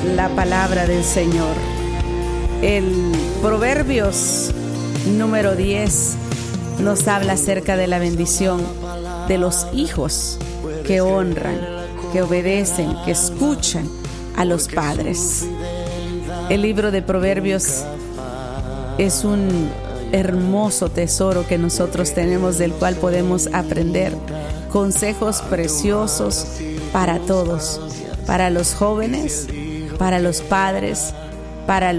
la palabra del Señor. El Proverbios número 10 nos habla acerca de la bendición de los hijos que honran, que obedecen, que escuchan a los padres. El libro de Proverbios es un hermoso tesoro que nosotros tenemos, del cual podemos aprender consejos preciosos para todos, para los jóvenes, para los padres, para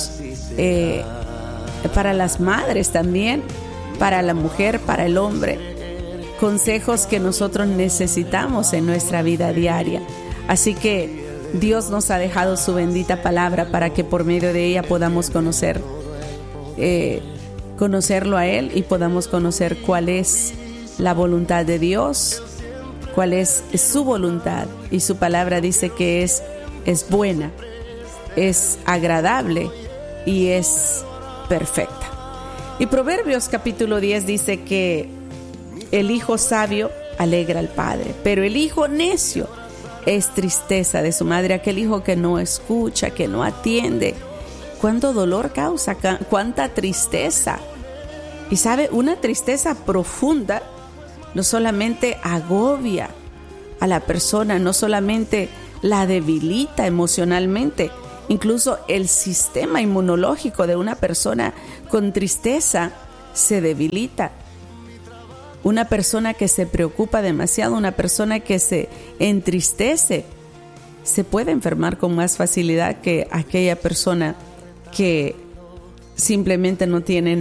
las madres también, para la mujer, para el hombre. Consejos que nosotros necesitamos en nuestra vida diaria. Así que Dios nos ha dejado su bendita palabra para que por medio de ella podamos conocerlo a Él y podamos conocer cuál es la voluntad de Dios, cuál es su voluntad. Y su palabra dice que es buena, es agradable y es perfecta. Y Proverbios capítulo 10 dice que el hijo sabio alegra al padre, pero el hijo necio es tristeza de su madre. Aquel hijo que no escucha, que no atiende, cuánto dolor causa, cuánta tristeza. Y sabe, una tristeza profunda no solamente agobia a la persona, no solamente la debilita emocionalmente, incluso el sistema inmunológico de una persona con tristeza se debilita. Una persona que se preocupa demasiado, una persona que se entristece, se puede enfermar con más facilidad que aquella persona que simplemente no tiene